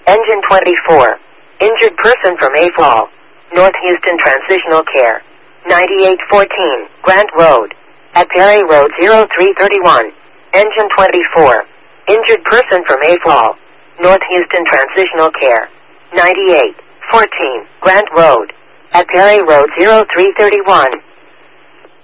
Engine 24. Injured person from AFAL. North Houston Transitional Care. 9814 Grant Road. At Perry Road 0331. Engine 24. Injured person from AFAL. North Houston Transitional Care. 9814 Grant Road. At Perry Road 0331.